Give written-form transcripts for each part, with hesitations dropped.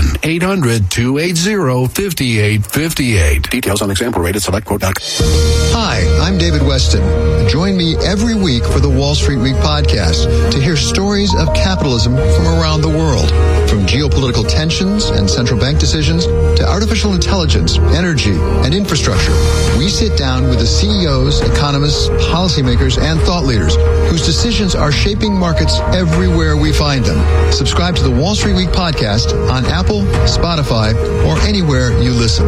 1-800-280-5858. Details on example-rated SelectQuote.com. Hi, I'm David Weston. Join me every week for the Wall Street Week podcast to hear stories of capitalism from around the world. From geopolitical tensions and central bank decisions to artificial intelligence, energy, and infrastructure, we sit down with the CEOs, economists, policymakers, and thought leaders whose decisions are shaping markets everywhere we find them. Subscribe to the Wall Street Week podcast on Apple, Spotify, or anywhere you listen.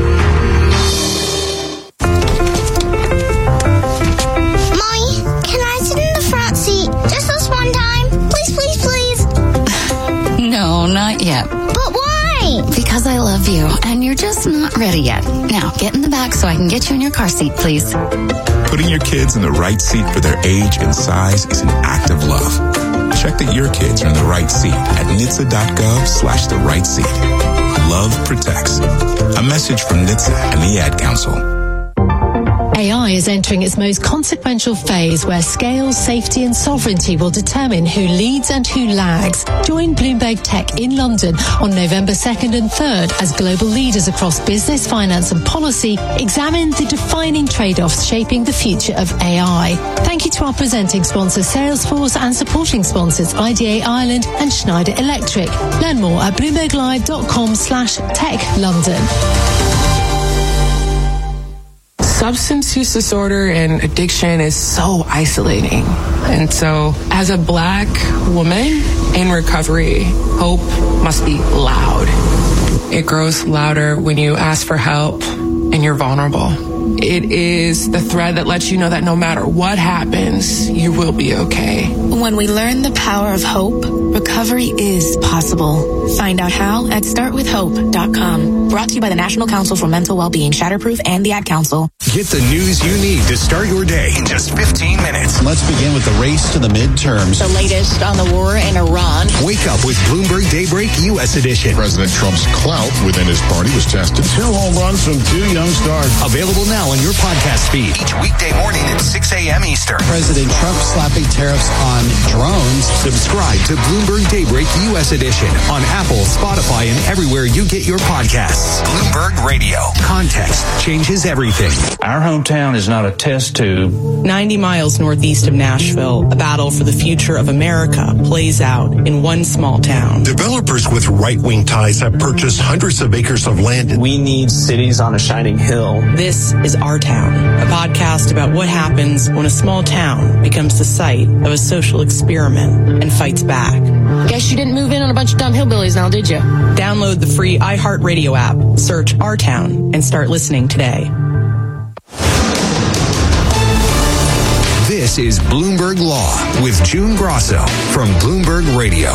Mommy, can I sit in the front seat just this one time? Please, please, please. No, not yet. But why? Because I love you, and you're just not ready yet. Now, get in the back so I can get you in your car seat, please. Putting your kids in the right seat for their age and size is an act of love. Check that your kids are in the right seat at NHTSA.gov/the right seat. Love protects. A message from NHTSA and the Ad Council. AI is entering its most consequential phase where scale, safety and sovereignty will determine who leads and who lags. Join Bloomberg Tech in London on November 2nd and 3rd as global leaders across business, finance and policy examine the defining trade-offs shaping the future of AI. Thank you to our presenting sponsor Salesforce and supporting sponsors IDA Ireland and Schneider Electric. Learn more at bloomberglive.com/techlondon. Substance use disorder and addiction is so isolating. And so as a Black woman in recovery, hope must be loud. It grows louder when you ask for help and you're vulnerable. It is the thread that lets you know that no matter what happens, you will be okay. When we learn the power of hope, recovery is possible. Find out how at startwithhope.com. Brought to you by the National Council for Mental Wellbeing, Shatterproof, and the Ad Council. Get the news you need to start your day in just 15 minutes. Let's begin with the race to the midterms. The latest on the war in Iran. Wake up with Bloomberg Daybreak U.S. Edition. President Trump's clout within his party was tested. 2 home runs from 2 young stars. Available now on your podcast feed each weekday morning at 6 a.m. Eastern. President Trump slapping tariffs on drones. Subscribe to Bloomberg Daybreak U.S. Edition on Apple, Spotify, and everywhere you get your podcasts. Bloomberg Radio. Context changes everything. Our hometown is not a test tube. 90 miles northeast of Nashville, a battle for the future of America plays out in one small town. Developers with right-wing ties have purchased hundreds of acres of land. We need cities on a shining hill. This is Our Town, a podcast about what happens when a small town becomes the site of a social experiment and fights back. Guess you didn't move in on a bunch of dumb hillbillies now, did you? Download the free iHeartRadio app, search Our Town, and start listening today. This is Bloomberg Law with June Grosso from Bloomberg Radio.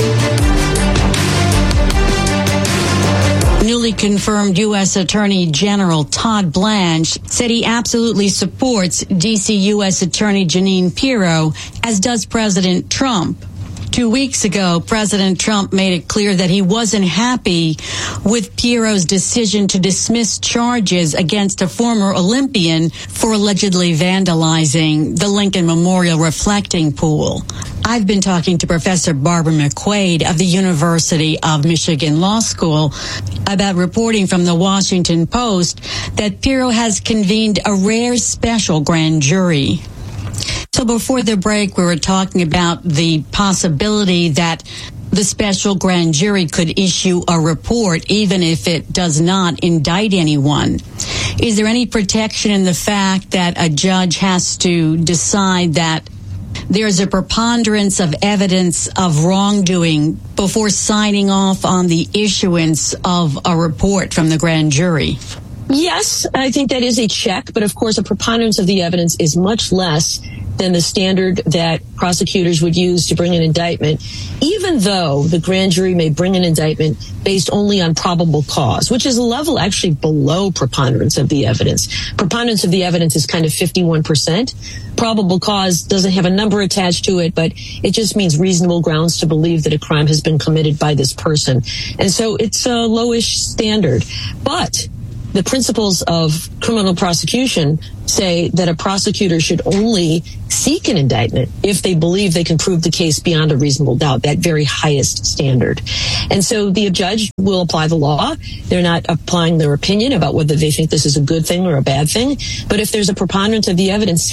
Newly confirmed U.S. Attorney General Todd Blanche said he absolutely supports D.C. U.S. Attorney Jeanine Pirro, as does President Trump. 2 weeks ago, President Trump made it clear that he wasn't happy with Pirro's decision to dismiss charges against a former Olympian for allegedly vandalizing the Lincoln Memorial reflecting pool. I've been talking to Professor Barbara McQuaid of the University of Michigan Law School about reporting from the Washington Post that Pirro has convened a rare special grand jury. So before the break, we were talking about the possibility that the special grand jury could issue a report even if it does not indict anyone. Is there any protection in the fact that a judge has to decide that there's a preponderance of evidence of wrongdoing before signing off on the issuance of a report from the grand jury? Yes, I think that is a check, but of course a preponderance of the evidence is much less than the standard that prosecutors would use to bring an indictment, even though the grand jury may bring an indictment based only on probable cause, which is a level actually below preponderance of the evidence. Preponderance of the evidence is kind of 51%. Probable cause doesn't have a number attached to it, but it just means reasonable grounds to believe that a crime has been committed by this person. And so it's a lowish standard. But the principles of criminal prosecution say that a prosecutor should only seek an indictment if they believe they can prove the case beyond a reasonable doubt, that very highest standard. And so the judge will apply the law. They're not applying their opinion about whether they think this is a good thing or a bad thing. But if there's a preponderance of the evidence,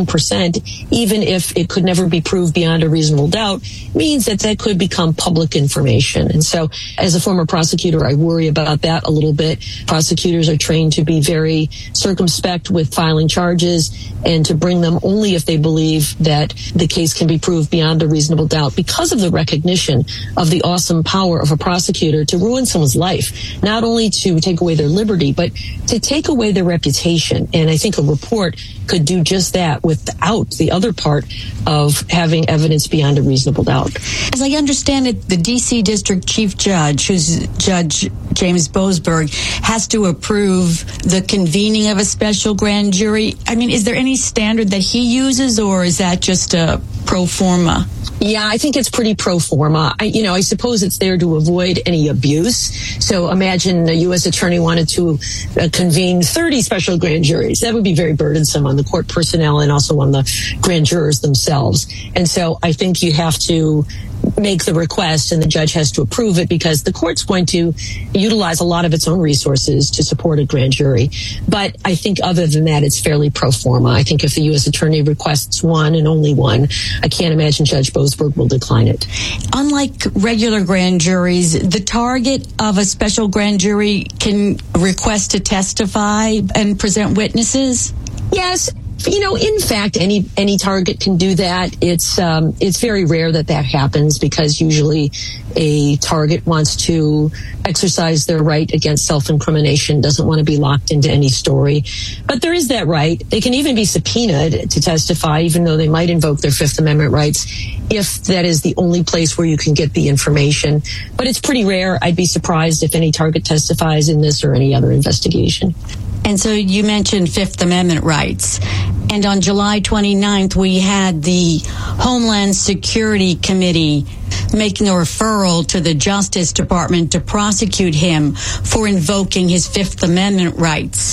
51%, even if it could never be proved beyond a reasonable doubt, means that that could become public information. And so as a former prosecutor, I worry about that a little bit. Prosecutors are trained to be very circumspect with filing charges and to bring them only if they believe that the case can be proved beyond a reasonable doubt, because of the recognition of the awesome power of a prosecutor to ruin someone's life, not only to take away their liberty, but to take away their reputation. And I think a report could do just that without the other part of having evidence beyond a reasonable doubt. As I understand it, the D.C. District Chief Judge, who's Judge James Boasberg, has to approve the convening of a special grand jury. I mean, is there any standard that he uses, or is that just a pro forma? Yeah, I think it's pretty pro forma. I suppose it's there to avoid any abuse. So imagine a U.S. attorney wanted to convene 30 special grand juries. That would be very burdensome on the court personnel and also on the grand jurors themselves. And so I think you have to make the request and the judge has to approve it, because the court's going to utilize a lot of its own resources to support a grand jury. But I think other than that, it's fairly pro forma. I think if the U.S. attorney requests one and only one, I can't imagine Judge Boasberg will decline it. Unlike regular grand juries, the target of a special grand jury can request to testify and present witnesses? Yes. In fact, any target can do that. It's very rare that happens, because usually a target wants to exercise their right against self-incrimination, doesn't want to be locked into any story. But there is that right. They can even be subpoenaed to testify, even though they might invoke their Fifth Amendment rights, if that is the only place where you can get the information. But it's pretty rare. I'd be surprised if any target testifies in this or any other investigation. And so you mentioned Fifth Amendment rights. And on July 29th, we had the Homeland Security Committee making a referral to the Justice Department to prosecute him for invoking his Fifth Amendment rights.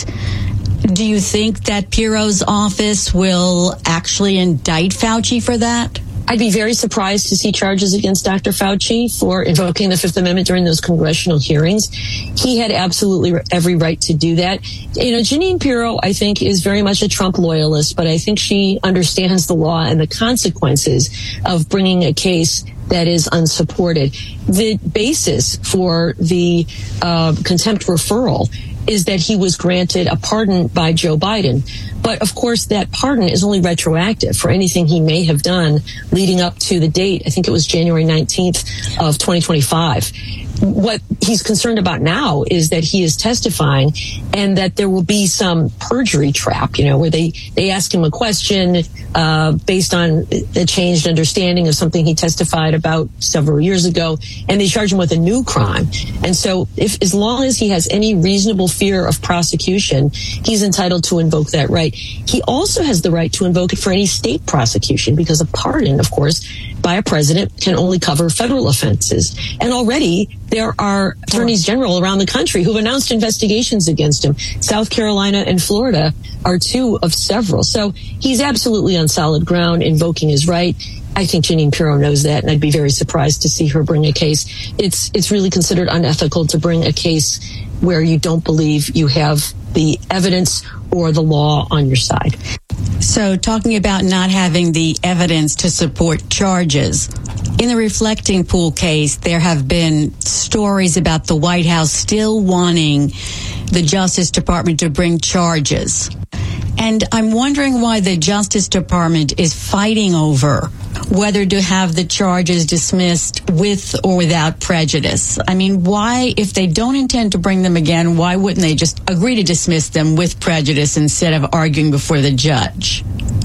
Do you think that Pirro's office will actually indict Fauci for that? I'd be very surprised to see charges against Dr. Fauci for invoking the Fifth Amendment during those congressional hearings. He had absolutely every right to do that. Jeanine Pirro, I think, is very much a Trump loyalist, but I think she understands the law and the consequences of bringing a case that is unsupported. The basis for the contempt referral is that he was granted a pardon by Joe Biden. But of course, that pardon is only retroactive for anything he may have done leading up to the date. I think it was January 19th of 2025. What he's concerned about now is that he is testifying and that there will be some perjury trap, where they ask him a question based on a changed understanding of something he testified about several years ago, and they charge him with a new crime. And so as long as he has any reasonable fear of prosecution, he's entitled to invoke that right. He also has the right to invoke it for any state prosecution, because a pardon, of course, by a president can only cover federal offenses. And already there are attorneys general around the country who've announced investigations against him. South Carolina and Florida are two of several. So he's absolutely on solid ground invoking his right. I think Jeanine Pirro knows that, and I'd be very surprised to see her bring a case. It's really considered unethical to bring a case where you don't believe you have the evidence or the law on your side. So talking about not having the evidence to support charges, in the Reflecting Pool case, there have been stories about the White House still wanting the Justice Department to bring charges. And I'm wondering why the Justice Department is fighting over whether to have the charges dismissed with or without prejudice. I mean, why, if they don't intend to bring them again, why wouldn't they just agree to dismiss them with prejudice instead of arguing before the judge?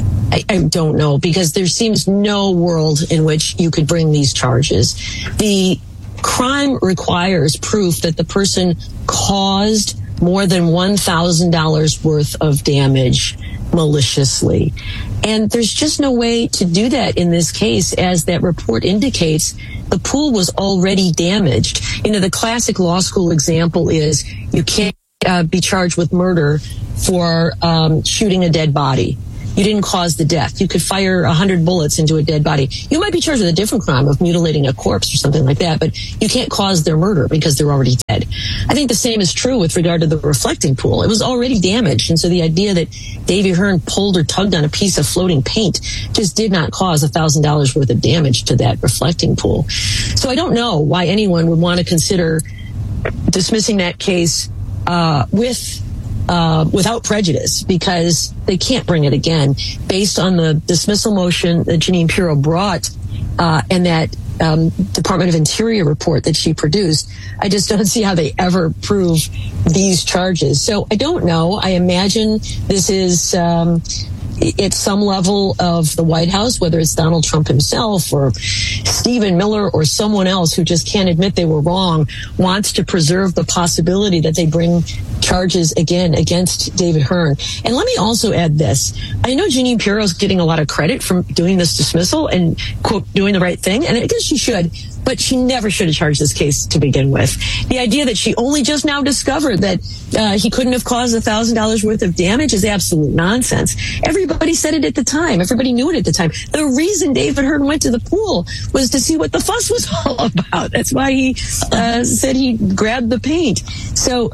I don't know, because there seems no world in which you could bring these charges. The crime requires proof that the person caused more than $1,000 worth of damage maliciously. And there's just no way to do that in this case, as that report indicates. The pool was already damaged. The classic law school example is you can't be charged with murder for shooting a dead body. You didn't cause the death. You could fire 100 bullets into a dead body. You might be charged with a different crime of mutilating a corpse or something like that, but you can't cause their murder because they're already dead. I think the same is true with regard to the reflecting pool. It was already damaged, and so the idea that Davy Hearn pulled or tugged on a piece of floating paint just did not cause $1,000 worth of damage to that reflecting pool. So I don't know why anyone would want to consider dismissing that case without prejudice, because they can't bring it again based on the dismissal motion that Jeanine Pirro brought and that Department of Interior report that she produced. I just don't see how they ever prove these charges. So I don't know. I imagine this is at some level of the White House, whether it's Donald Trump himself or Stephen Miller or someone else who just can't admit they were wrong, wants to preserve the possibility that they bring charges again against David Hearn. And let me also add this. I know Jeanine Pirro is getting a lot of credit from doing this dismissal and, quote, doing the right thing, and I guess she should, but she never should have charged this case to begin with. The idea that she only just now discovered that he couldn't have caused $1,000 worth of damage is absolute nonsense. Everybody said it at the time. Everybody knew it at the time. The reason David Hearn went to the pool was to see what the fuss was all about. That's why he said he grabbed the paint. So,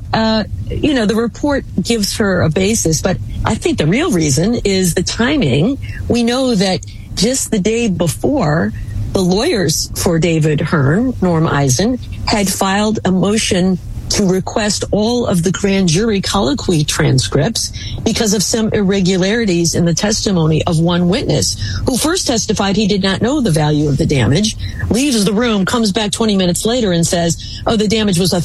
the report gives her a basis, but I think the real reason is the timing. We know that just the day before, the lawyers for David Hearn, Norm Eisen, had filed a motion to request all of the grand jury colloquy transcripts because of some irregularities in the testimony of one witness who first testified he did not know the value of the damage, leaves the room, comes back 20 minutes later and says, oh, the damage was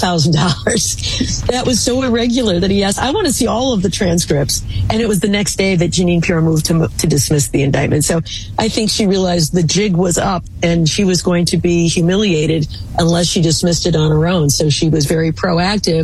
$1,000. That was so irregular that he asked, I want to see all of the transcripts. And it was the next day that Jeanine Pirro moved to dismiss the indictment. So I think she realized the jig was up and she was going to be humiliated unless she dismissed it on her own. So she was very proactive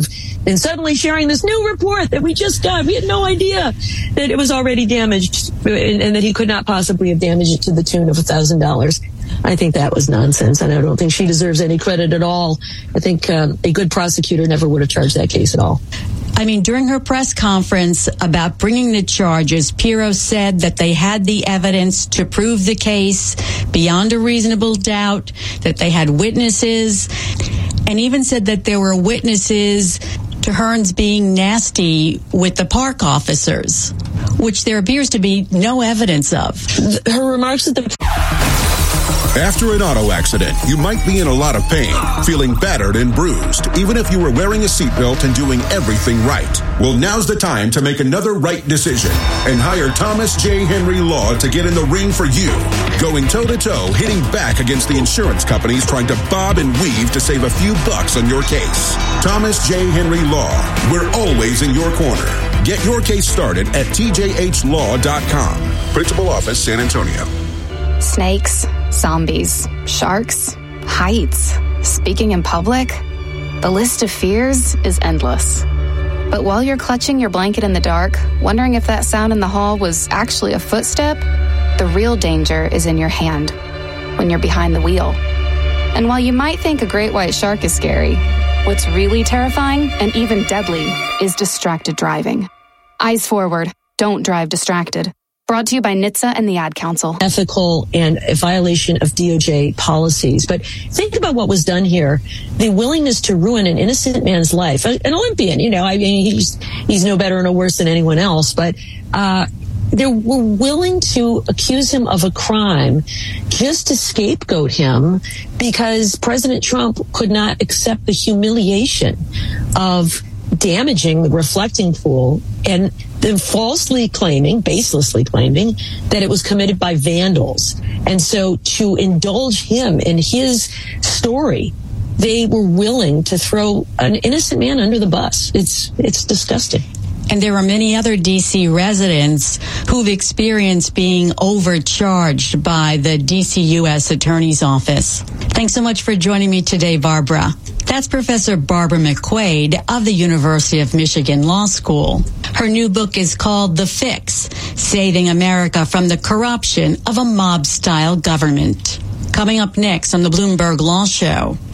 in suddenly sharing this new report that we just got. We had no idea that it was already damaged and that he could not possibly have damaged it to the tune of $1,000. I think that was nonsense, and I don't think she deserves any credit at all. I think a good prosecutor never would have charged that case at all. I mean, during her press conference about bringing the charges, Pirro said that they had the evidence to prove the case beyond a reasonable doubt, that they had witnesses, and even said that there were witnesses to Hearn's being nasty with the park officers, which there appears to be no evidence of. Her remarks at the... After an auto accident, you might be in a lot of pain, feeling battered and bruised, even if you were wearing a seatbelt and doing everything right. Well, now's the time to make another right decision and hire Thomas J. Henry Law to get in the ring for you. Going toe-to-toe, hitting back against the insurance companies trying to bob and weave to save a few bucks on your case. Thomas J. Henry Law. We're always in your corner. Get your case started at tjhlaw.com. Principal Office, San Antonio. Snakes, zombies, sharks, heights, speaking in public. The list of fears is endless. But while you're clutching your blanket in the dark, wondering if that sound in the hall was actually a footstep, the real danger is in your hand, when you're behind the wheel. And while you might think a great white shark is scary, what's really terrifying and even deadly is distracted driving. Eyes forward, don't drive distracted. Brought to you by NHTSA and the Ad Council. Ethical and a violation of DOJ policies. But think about what was done here. The willingness to ruin an innocent man's life. An Olympian, he's no better or no worse than anyone else. But they were willing to accuse him of a crime just to scapegoat him because President Trump could not accept the humiliation of damaging the reflecting pool and then falsely claiming, baselessly claiming, that it was committed by vandals. And so to indulge him in his story, they were willing to throw an innocent man under the bus. It's disgusting. And there are many other D.C. residents who've experienced being overcharged by the D.C. U.S. Attorney's Office. Thanks so much for joining me today, Barbara. That's Professor Barbara McQuaid of the University of Michigan Law School. Her new book is called The Fix: Saving America from the Corruption of a Mob-Style Government. Coming up next on the Bloomberg Law Show,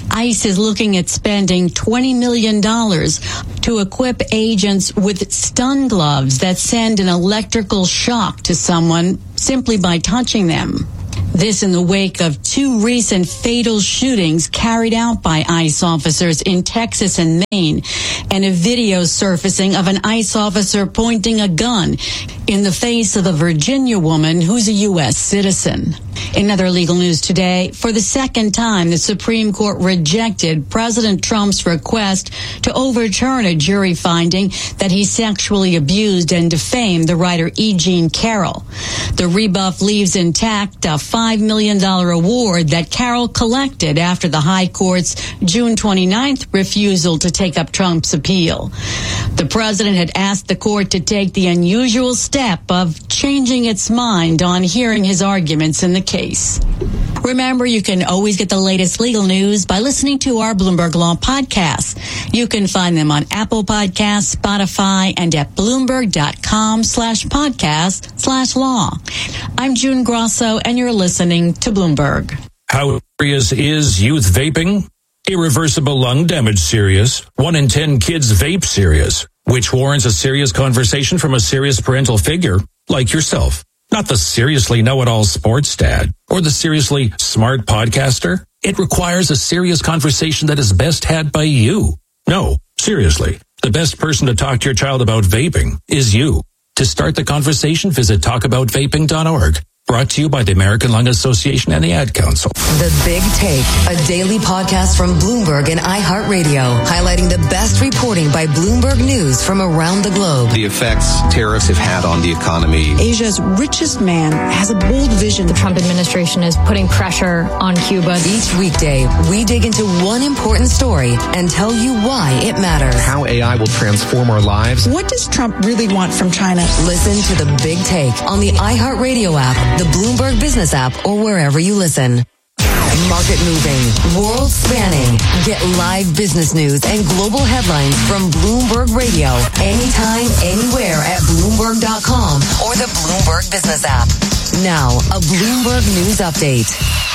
ICE is looking at spending $20 million to equip agents with stun gloves that send an electrical shock to someone simply by touching them. This in the wake of 2 recent fatal shootings carried out by ICE officers in Texas and Maine, and a video surfacing of an ICE officer pointing a gun in the face of a Virginia woman who's a U.S. citizen. In other legal news today, for the second time, the Supreme Court rejected President Trump's request to overturn a jury finding that he sexually abused and defamed the writer E. Jean Carroll. The rebuff leaves intact a $5 million award that Carroll collected after the High Court's June 29th refusal to take up Trump's appeal. The president had asked the court to take the unusual step of changing its mind on hearing his arguments in the case. Remember, you can always get the latest legal news by listening to our Bloomberg Law podcasts. You can find them on Apple Podcasts, Spotify, and at Bloomberg.com/podcast/law. I'm June Grosso, and you're listening to Bloomberg. How serious is youth vaping? Irreversible lung damage serious. 1 in 10 kids vape serious, which warrants a serious conversation from a serious parental figure like yourself. Not the seriously know-it-all sports dad or the seriously smart podcaster. It requires a serious conversation that is best had by you. No, seriously, the best person to talk to your child about vaping is you. To start the conversation, visit talkaboutvaping.org. Brought to you by the American Lung Association and the Ad Council. The Big Take, a daily podcast from Bloomberg and iHeartRadio, highlighting the best reporting by Bloomberg News from around the globe. The effects tariffs have had on the economy. Asia's richest man has a bold vision. The Trump administration is putting pressure on Cuba. Each weekday, we dig into one important story and tell you why it matters. How AI will transform our lives. What does Trump really want from China? Listen to The Big Take on the iHeartRadio app, the Bloomberg Business app, or wherever you listen. Market moving, world spanning. Get live business news and global headlines from Bloomberg Radio anytime, anywhere at Bloomberg.com or the Bloomberg Business app. Now, a Bloomberg News update.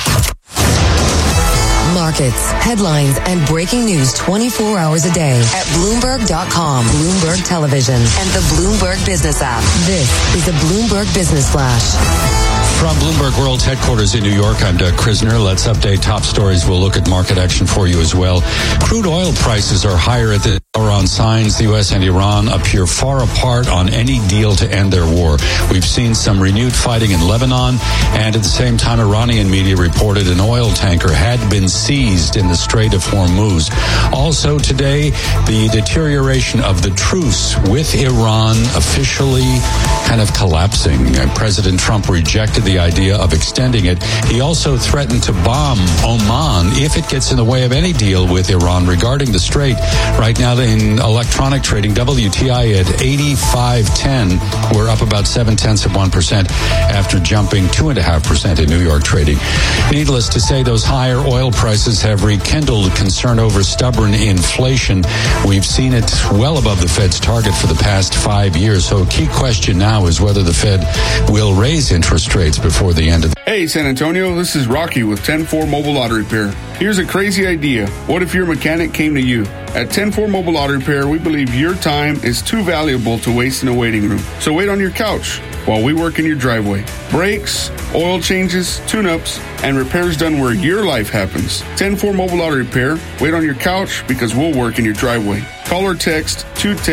Markets, headlines, and breaking news 24 hours a day at Bloomberg.com, Bloomberg Television, and the Bloomberg Business app. This is the Bloomberg Business Flash. From Bloomberg World's headquarters in New York, I'm Doug Krisner. Let's update top stories. We'll look at market action for you as well. Crude oil prices are higher at the hour on signs the U.S. and Iran appear far apart on any deal to end their war. We've seen some renewed fighting in Lebanon, and at the same time, Iranian media reported an oil tanker had been seized in the Strait of Hormuz. Also today, the deterioration of the truce with Iran officially kind of collapsing. President Trump rejected the idea of extending it. He also threatened to bomb Oman if it gets in the way of any deal with Iran regarding the strait. Right now in electronic trading, WTI at 85.10. We're up about 0.7% after jumping 2.5% in New York trading. Needless to say, those higher oil prices have rekindled concern over stubborn inflation. We've seen it well above the Fed's target for the past 5 years. So a key question now is whether the Fed will raise interest rates before the end of the... Hey, San Antonio, this is Rocky with 10-4 Mobile Auto Repair. Here's a crazy idea. What if your mechanic came to you? At 10-4 Mobile Auto Repair, we believe your time is too valuable to waste in a waiting room. So wait on your couch while we work in your driveway. Brakes, oil changes, tune-ups, and repairs done where your life happens. 10-4 Mobile Auto Repair. Wait on your couch because we'll work in your driveway. Call or text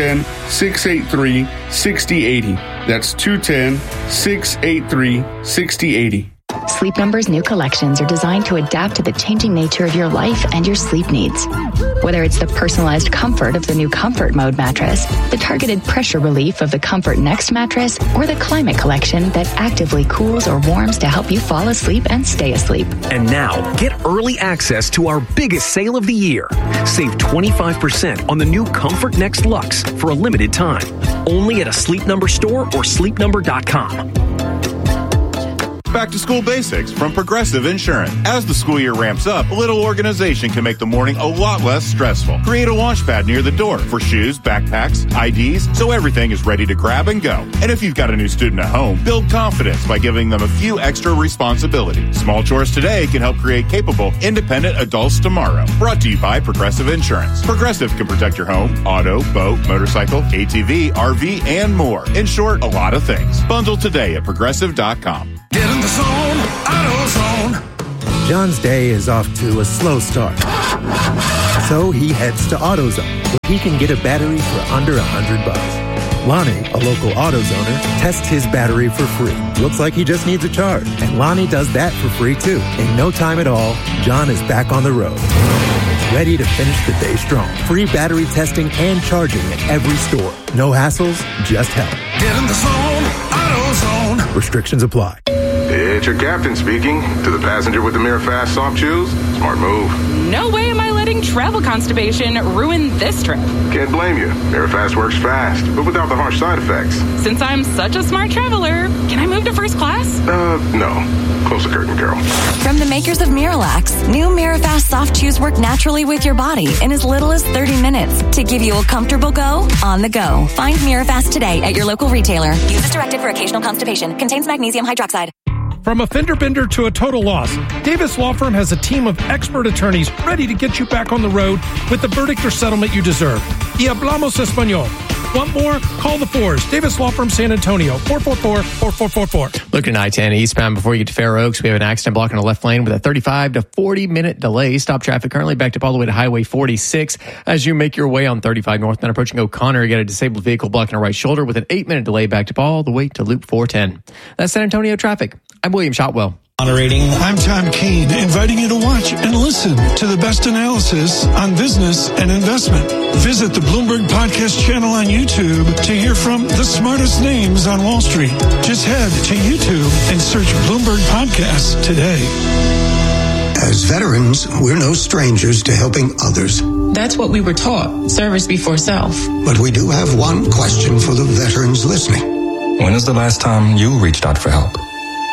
210-683-6080. That's 210-683-6080. Sleep Number's new collections are designed to adapt to the changing nature of your life and your sleep needs. Whether it's the personalized comfort of the new Comfort Mode mattress, the targeted pressure relief of the Comfort Next mattress, or the Climate Collection that actively cools or warms to help you fall asleep and stay asleep. And now, get early access to our biggest sale of the year. Save 25% on the new Comfort Next Luxe for a limited time. Only at a Sleep Number store or sleepnumber.com. Back to School Basics from Progressive Insurance. As the school year ramps up, a little organization can make the morning a lot less stressful. Create a launch pad near the door for shoes, backpacks, IDs, so everything is ready to grab and go. And if you've got a new student at home, build confidence by giving them a few extra responsibilities. Small chores today can help create capable, independent adults tomorrow. Brought to you by Progressive Insurance. Progressive can protect your home, auto, boat, motorcycle, ATV, RV, and more. In short, a lot of things. Bundle today at Progressive.com. Get in the zone, AutoZone. John's day is off to a slow start. So he heads to AutoZone, where he can get a battery for under $100. Lonnie, a local AutoZoner, tests his battery for free. Looks like he just needs a charge. And Lonnie does that for free too. In no time at all, John is back on the road. Ready to finish the day strong. Free battery testing and charging at every store. No hassles, just help. Get in the zone, AutoZone. Restrictions apply. It's your captain speaking. To the passenger with the Mirror Fast soft shoes, smart move. No way am I letting travel constipation ruin this trip. Can't blame you. Mirror Fast works fast, but without the harsh side effects. Since I'm such a smart traveler, can I move to first class? No. Close the curtain, girl. From the makers of Miralax, new Mirafast soft chews work naturally with your body in as little as 30 minutes to give you a comfortable go on the go. Find Mirafast today at your local retailer. Use as directed for occasional constipation. Contains magnesium hydroxide. From a fender bender to a total loss, Davis Law Firm has a team of expert attorneys ready to get you back on the road with the verdict or settlement you deserve. Y hablamos español. Want more? Call the Fours. Davis Law Firm, San Antonio, 444-4444. Looking at I-10 eastbound before you get to Fair Oaks, we have an accident blocking the left lane with a 35 to 40-minute delay. Stop traffic currently backed up all the way to Highway 46. As you make your way on 35 northbound approaching O'Connor, you got a disabled vehicle blocking a right shoulder with an 8-minute delay backed up all the way to Loop 410. That's San Antonio traffic. I'm William Shotwell. I'm Tom Keene, inviting you to watch and listen to the best analysis on business and investment. Visit the Bloomberg Podcast channel on YouTube to hear from the smartest names on Wall Street. Just head to YouTube and search Bloomberg Podcasts today. As veterans, we're no strangers to helping others. That's what we were taught, service before self. But we do have one question for the veterans listening. When was the last time you reached out for help?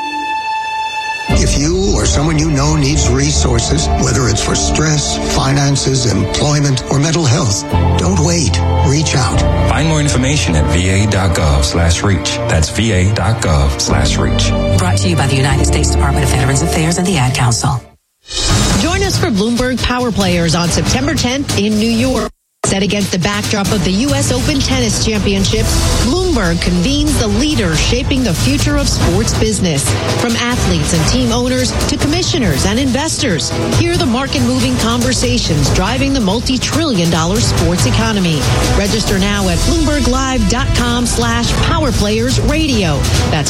If you or someone you know needs resources, whether it's for stress, finances, employment, or mental health, don't wait. Reach out. Find more information at va.gov/reach. That's va.gov/reach. Brought to you by the United States Department of Veterans Affairs and the Ad Council. Join us for Bloomberg Power Players on September 10th in New York. Set against the backdrop of the U.S. Open Tennis Championships, Bloomberg convenes the leaders shaping the future of sports business. From athletes and team owners to commissioners and investors, hear the market-moving conversations driving the multi-trillion-dollar sports economy. Register now at BloombergLive.com/PowerPlayersRadio. That's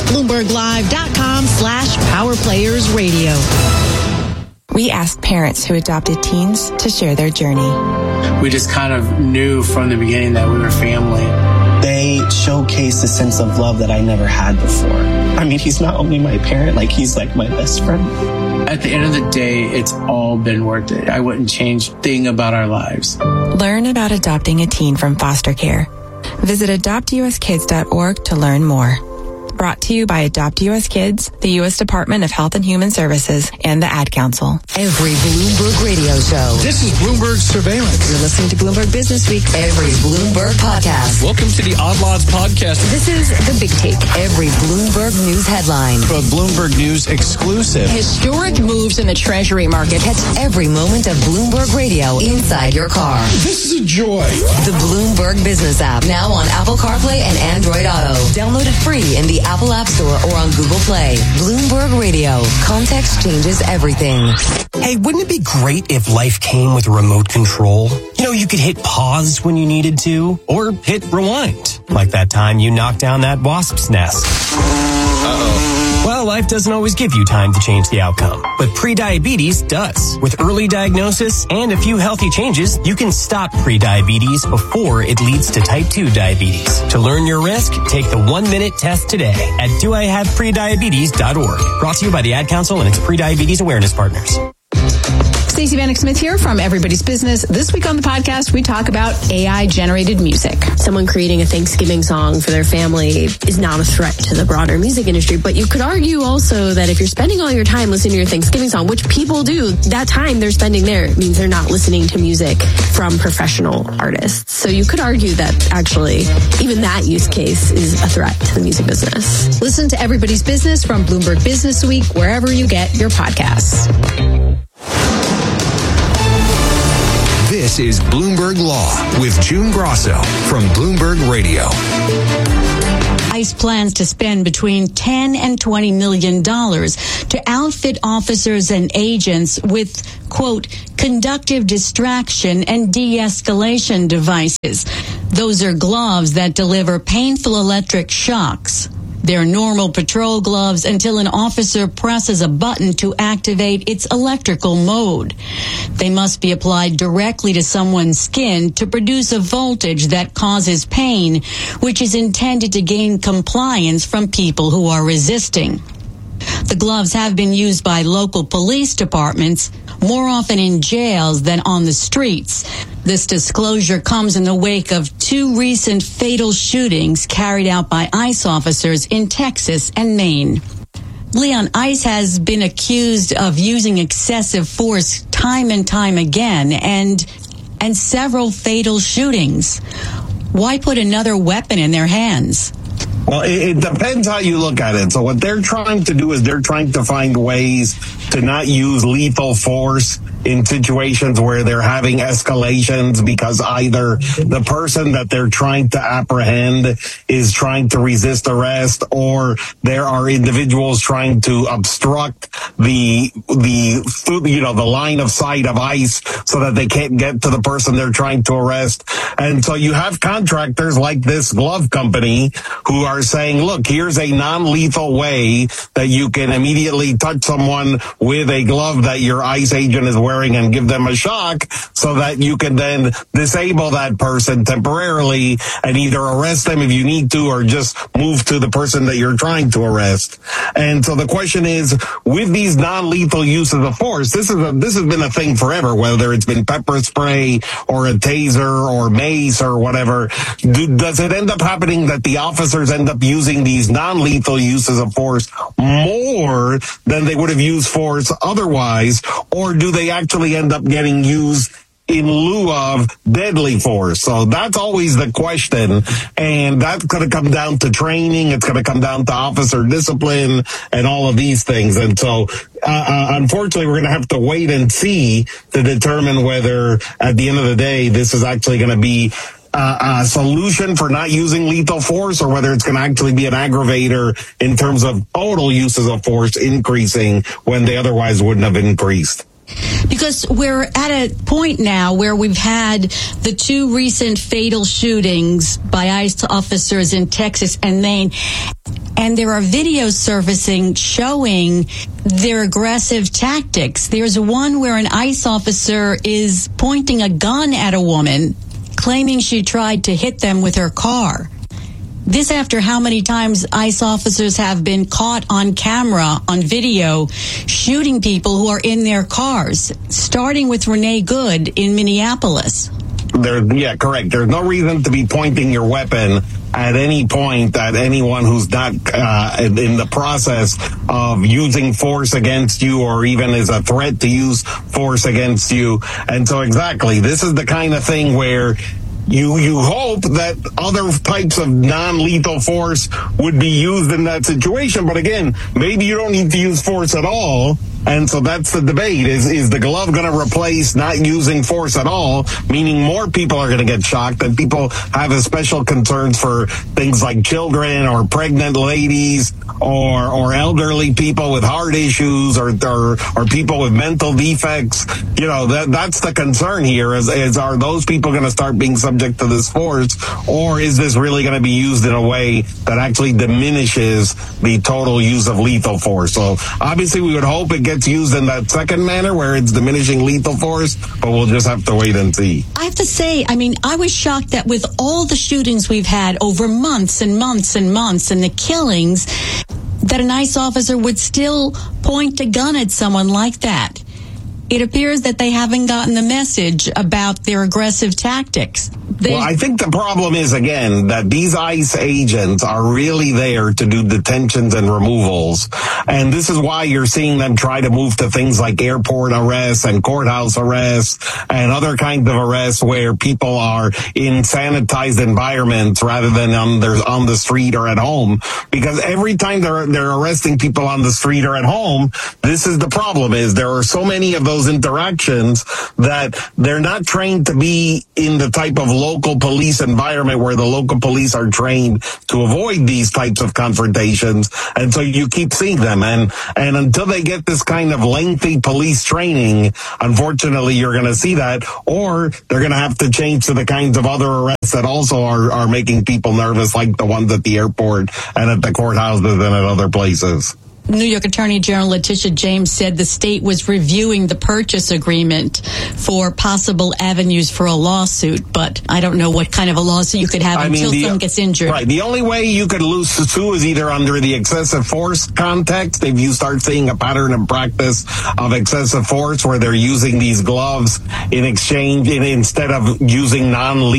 BloombergLive.com/PowerPlayersRadio. We asked parents who adopted teens to share their journey. We just kind of knew from the beginning that we were family. They showcased a sense of love that I never had before. I mean, he's not only my parent, he's like my best friend. At the end of the day, it's all been worth it. I wouldn't change a thing about our lives. Learn about adopting a teen from foster care. Visit adoptuskids.org to learn more. Brought to you by Adopt U.S. Kids, the U.S. Department of Health and Human Services, and the Ad Council. Every Bloomberg radio show. This is Bloomberg Surveillance. You're listening to Bloomberg Business Week. Every Bloomberg podcast. Welcome to the Odd Lots podcast. This is The Big Take. Every Bloomberg News headline. A Bloomberg News exclusive. Historic moves in the Treasury market. Catch every moment of Bloomberg radio inside your car. This is a joy. The Bloomberg Business app. Now on Apple CarPlay and Android Auto. Download it free in the Apple App Store or on Google Play. Bloomberg Radio. Context changes everything. Hey, wouldn't it be great if life came with a remote control? You know, you could hit pause when you needed to, or hit rewind. Like that time you knocked down that wasp's nest. Well, life doesn't always give you time to change the outcome, but prediabetes does. With early diagnosis and a few healthy changes, you can stop prediabetes before it leads to type 2 diabetes. To learn your risk, take the 1-minute test today at doihaveprediabetes.org. Brought to you by the Ad Council and its prediabetes awareness partners. Stacey Vanek Smith here from Everybody's Business. This week on the podcast, we talk about AI-generated music. Someone creating a Thanksgiving song for their family is not a threat to the broader music industry, but you could argue also that if you're spending all your time listening to your Thanksgiving song, which people do, that time they're spending there means they're not listening to music from professional artists. So you could argue that actually even that use case is a threat to the music business. Listen to Everybody's Business from Bloomberg Business Week, wherever you get your podcasts. This is Bloomberg Law with June Grosso from Bloomberg Radio. ICE plans to spend between $10 and $20 million to outfit officers and agents with, quote, conductive distraction and de-escalation devices. Those are gloves that deliver painful electric shocks. They're normal patrol gloves until an officer presses a button to activate its electrical mode. They must be applied directly to someone's skin to produce a voltage that causes pain, which is intended to gain compliance from people who are resisting. The gloves have been used by local police departments, more often in jails than on the streets. This disclosure comes in the wake of 2 recent fatal shootings carried out by ICE officers in Texas and Maine. Leon, ICE has been accused of using excessive force time and time again and several fatal shootings. Why put another weapon in their hands? Well, it depends how you look at it. So what they're trying to do is they're trying to find ways to not use lethal force in situations where they're having escalations because either the person that they're trying to apprehend is trying to resist arrest, or there are individuals trying to obstruct the line of sight of ICE so that they can't get to the person they're trying to arrest. And so you have contractors like this glove company who are saying, look, here's a non-lethal way that you can immediately touch someone with a glove that your ICE agent is wearing and give them a shock so that you can then disable that person temporarily and either arrest them if you need to or just move to the person that you're trying to arrest. And so the question is, with these non-lethal uses of force, this has been a thing forever, whether it's been pepper spray or a taser or mace or whatever. Does it end up happening that the officers end up using these non-lethal uses of force more than they would have used force otherwise, or do they actually end up getting used in lieu of deadly force? So that's always the question, and that's going to come down to training. It's going to come down to officer discipline and all of these things. And so unfortunately, we're going to have to wait and see to determine whether at the end of the day this is actually going to be a solution for not using lethal force, or whether it's going to actually be an aggravator in terms of total uses of force increasing when they otherwise wouldn't have increased. Because we're at a point now where we've had the 2 recent fatal shootings by ICE officers in Texas and Maine, and there are videos surfacing showing their aggressive tactics. There's one where an ICE officer is pointing a gun at a woman, claiming she tried to hit them with her car. This after how many times ICE officers have been caught on camera, on video, shooting people who are in their cars, starting with Renee Good in Minneapolis. Correct. There's no reason to be pointing your weapon at any point at anyone who's not in the process of using force against you, or even is a threat to use force against you. And so exactly, this is the kind of thing where you hope that other types of non-lethal force would be used in that situation. But again, maybe you don't need to use force at all. And so that's the debate. Is the glove going to replace not using force at all, meaning more people are going to get shocked, and people have special concerns for things like children or pregnant ladies or elderly people with heart issues or people with mental defects. That's the concern here is are those people going to start being subject to this force, or is this really going to be used in a way that actually diminishes the total use of lethal force? So obviously we would hope it gets used in that second manner where it's diminishing lethal force, but we'll just have to wait and see. I have to say, I was shocked that with all the shootings we've had over months and months and months and the killings, that an ICE officer would still point a gun at someone like that. it appears that they haven't gotten the message about their aggressive tactics. Well, I think the problem is, again, that these ICE agents are really there to do detentions and removals. And this is why you're seeing them try to move to things like airport arrests and courthouse arrests and other kinds of arrests where people are in sanitized environments rather than on the street or at home. Because every time they're arresting people on the street or at home, this is the problem, is there are so many of those interactions that they're not trained to be in the type of local police environment where the local police are trained to avoid these types of confrontations. And so you keep seeing them. And until they get this kind of lengthy police training, unfortunately, you're going to see that, or they're going to have to change to the kinds of other arrests that also are making people nervous, like the ones at the airport and at the courthouses and at other places. New York Attorney General Letitia James said the state was reviewing the purchase agreement for possible avenues for a lawsuit, but I don't know what kind of a lawsuit you could have until someone gets injured. Right. The only way you could lose sue is either under the excessive force context, if you start seeing a pattern and practice of excessive force where they're using these gloves in exchange, instead of using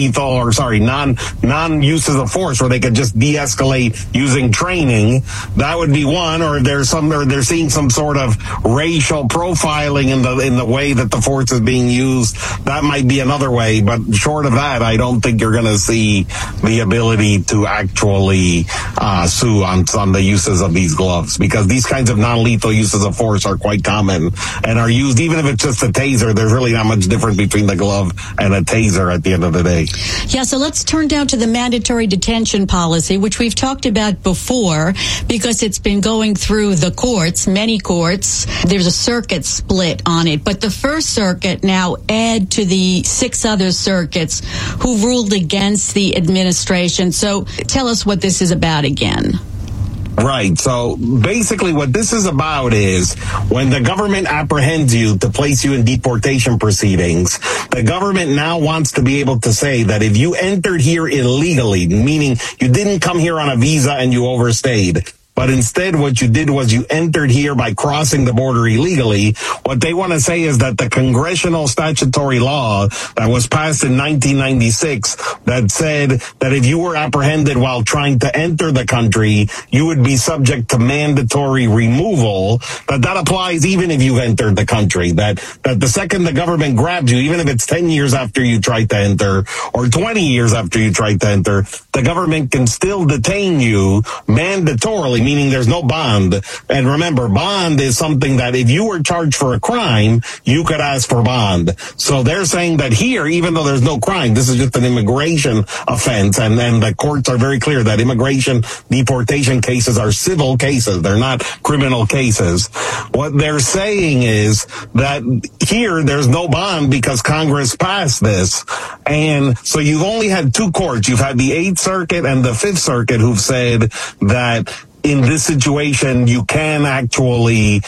non-uses of force where they could just de-escalate using training. That would be one. Or if they're seeing some sort of racial profiling in the way that the force is being used, that might be another way. But short of that, I don't think you're going to see the ability to actually sue on the uses of these gloves, because these kinds of non-lethal uses of force are quite common and are used, even if it's just a taser. There's really not much difference between the glove and a taser at the end of the day. Yeah, so let's turn down to the mandatory detention policy, which we've talked about before, because it's been going through the courts, many courts. There's a circuit split on it, but the First Circuit now add to the 6 other circuits who ruled against the administration. So tell us what this is about again. Right. So basically what this is about is when the government apprehends you to place you in deportation proceedings, the government now wants to be able to say that if you entered here illegally, meaning you didn't come here on a visa and you overstayed, but instead what you did was you entered here by crossing the border illegally. What they want to say is that the congressional statutory law that was passed in 1996 that said that if you were apprehended while trying to enter the country, you would be subject to mandatory removal, that applies even if you've entered the country. That the second the government grabs you, even if it's 10 years after you tried to enter or 20 years after you tried to enter, the government can still detain you mandatorily, meaning there's no bond. And remember, bond is something that if you were charged for a crime, you could ask for bond. So they're saying that here, even though there's no crime, this is just an immigration offense. And the courts are very clear that immigration deportation cases are civil cases. They're not criminal cases. What they're saying is that here there's no bond because Congress passed this. And so you've only had 2 courts. You've had the 8th Circuit and the 5th Circuit who've said that in this situation, you can actually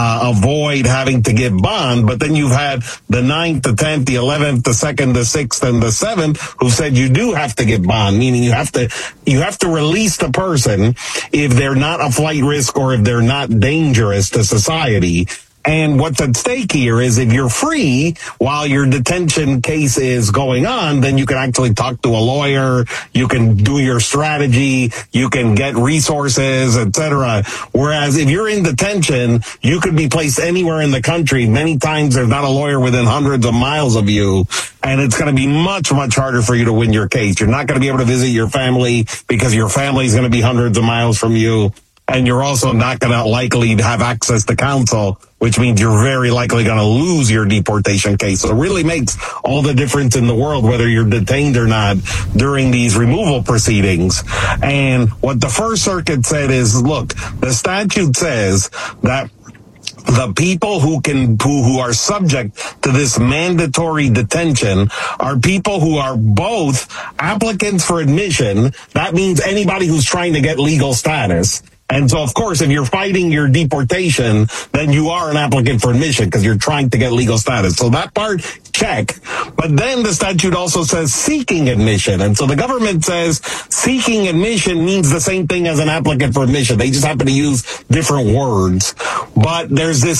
avoid having to give bond. But then you've had the 9th, the 10th, the 11th, the 2nd, the 6th, and the 7th who said you do have to give bond, meaning you have to release the person if they're not a flight risk or if they're not dangerous to society. And what's at stake here is if you're free while your detention case is going on, then you can actually talk to a lawyer, you can do your strategy, you can get resources, etc. Whereas if you're in detention, you could be placed anywhere in the country. Many times there's not a lawyer within hundreds of miles of you, and it's going to be much, much harder for you to win your case. You're not going to be able to visit your family because your family is going to be hundreds of miles from you. And you're also not going to likely have access to counsel, which means you're very likely going to lose your deportation case. So it really makes all the difference in the world whether you're detained or not during these removal proceedings. And what the First Circuit said is, look, the statute says that the people who are subject to this mandatory detention are people who are both applicants for admission. That means anybody who's trying to get legal status. And so, of course, if you're fighting your deportation, then you are an applicant for admission because you're trying to get legal status. So that part, check. But then the statute also says seeking admission. And so the government says seeking admission means the same thing as an applicant for admission. They just happen to use different words. But there's this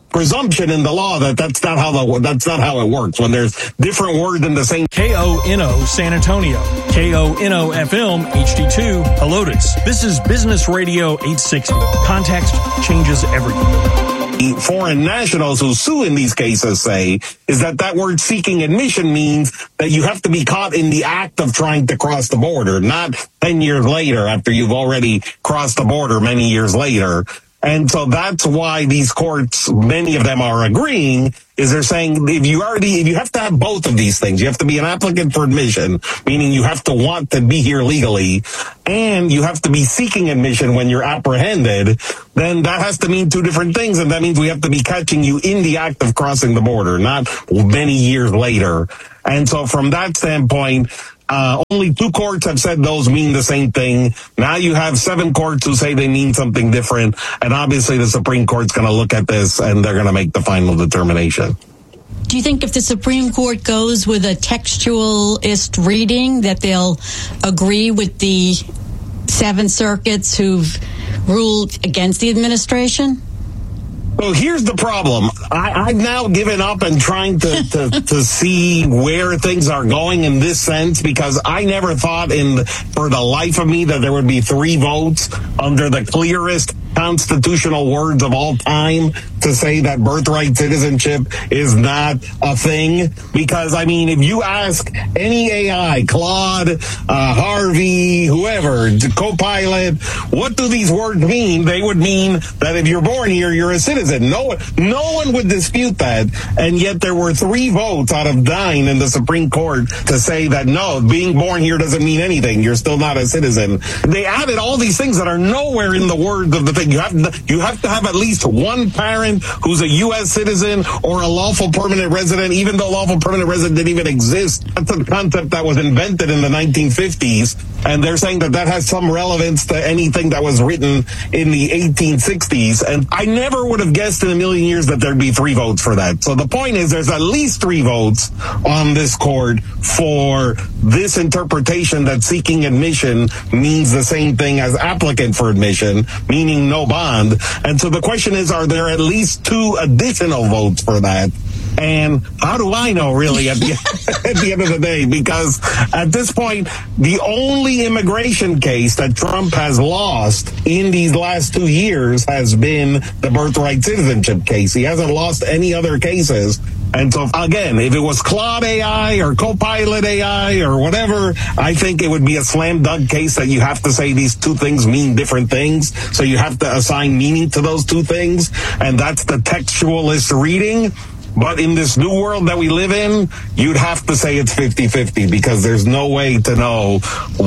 presumption in the law that that's not how it works. When there's different words in the same. KONO San Antonio, KONO FM HD2 Helotes. This is Business Radio 860. Context changes everything. Foreign nationals who sue in these cases say is that word seeking admission means that you have to be caught in the act of trying to cross the border, not 10 years later after you've already crossed the border many years later. And so that's why these courts, many of them are agreeing, is they're saying if you have to have both of these things, you have to be an applicant for admission, meaning you have to want to be here legally, and you have to be seeking admission when you're apprehended, then that has to mean two different things. And that means we have to be catching you in the act of crossing the border, not many years later. And so from that standpoint, only 2 courts have said those mean the same thing. Now you have 7 courts who say they mean something different. And obviously the Supreme Court's going to look at this and they're going to make the final determination. Do you think if the Supreme Court goes with a textualist reading that they'll agree with the 7 circuits who've ruled against the administration? Well, here's the problem. I've now given up and trying to see where things are going in this sense, because I never thought for the life of me that there would be 3 votes under the clearest constitutional words of all time to say that birthright citizenship is not a thing. Because, I mean, if you ask any AI, Claude, Harvey, whoever, Copilot, what do these words mean? They would mean that if you're born here, you're a citizen. No one would dispute that. And yet there were 3 votes out of 9 in the Supreme Court to say that no, being born here doesn't mean anything. You're still not a citizen. They added all these things that are nowhere in the words of the thing. You have to have at least one parent who's a U.S. citizen or a lawful permanent resident, even though lawful permanent resident didn't even exist. That's a concept that was invented in the 1950s, and they're saying that has some relevance to anything that was written in the 1860s. And I never would have guessed in a million years that there'd be 3 votes for that. So the point is there's at least 3 votes on this court for this interpretation that seeking admission means the same thing as applicant for admission, meaning no bond. And so the question is, are there at least 2 additional votes for that? And how do I know, really, at the end of the day? Because at this point, the only immigration case that Trump has lost in these last 2 years has been the birthright citizenship case. He hasn't lost any other cases. And so, again, if it was Claude AI or Copilot AI or whatever, I think it would be a slam dunk case that you have to say these 2 things mean different things. So you have to assign meaning to those 2 things. And that's the textualist reading. But in this new world that we live in, you'd have to say it's 50-50 because there's no way to know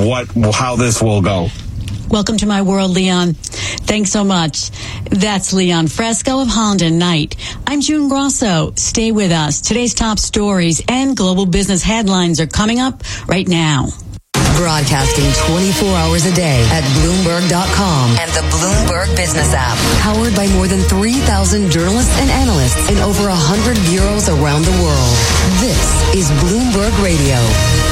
how this will go. Welcome to my world, Leon. Thanks so much. That's Leon Fresco of Holland & Knight. I'm June Grosso. Stay with us. Today's top stories and global business headlines are coming up right now. Broadcasting 24 hours a day at Bloomberg.com and the Bloomberg Business app. Powered by more than 3,000 journalists and analysts in over 100 bureaus around the world. This is Bloomberg Radio.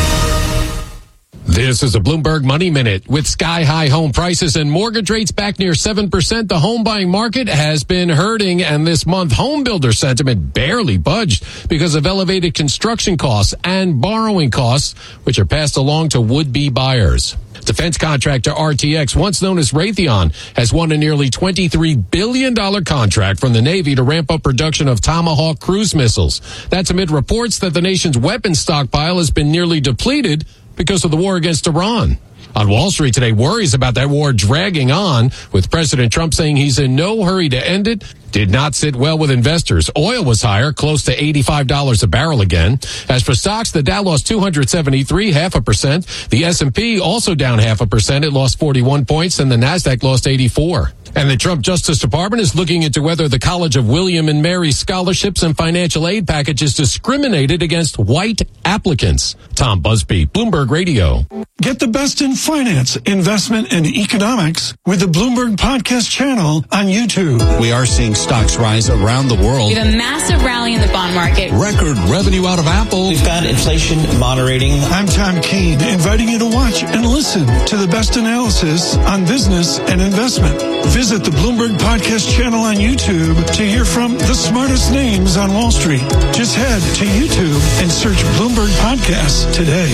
This is a Bloomberg Money Minute. With sky-high home prices and mortgage rates back near 7%, the home buying market has been hurting, and this month home builder sentiment barely budged because of elevated construction costs and borrowing costs, which are passed along to would-be buyers. Defense contractor RTX, once known as Raytheon, has won a nearly $23 billion contract from the Navy to ramp up production of Tomahawk cruise missiles. That's amid reports that the nation's weapons stockpile has been nearly depleted because of the war against Iran. On Wall Street today, worries about that war dragging on, with President Trump saying he's in no hurry to end it, did not sit well with investors. Oil was higher, close to $85 a barrel again. As for stocks, the Dow lost 273, 0.5%. The S&P also down 0.5%. It lost 41 points, and the Nasdaq lost 84. And the Trump Justice Department is looking into whether the College of William and Mary scholarships and financial aid packages discriminated against white applicants. Tom Busby, Bloomberg Radio. Get the best in finance, investment, and economics with the Bloomberg Podcast channel on YouTube. We are seeing stocks rise around the world. We have a massive rally in the bond market. Record revenue out of Apple. We've got inflation moderating. I'm Tom Keene, inviting you to watch and listen to the best analysis on business and investment. Visit the Bloomberg Podcast channel on YouTube to hear from the smartest names on Wall Street. Just head to YouTube and search Bloomberg Podcasts today.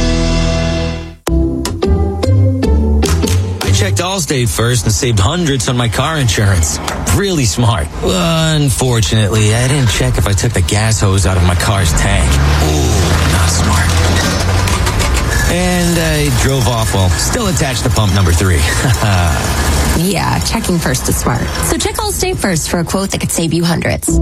Checked Allstate first and saved hundreds on my car insurance. Really smart. Unfortunately, I didn't check if I took the gas hose out of my car's tank. Ooh, not smart. And I drove off while still attached to pump number 3. Yeah, checking first is smart. So check Allstate first for a quote that could save you hundreds.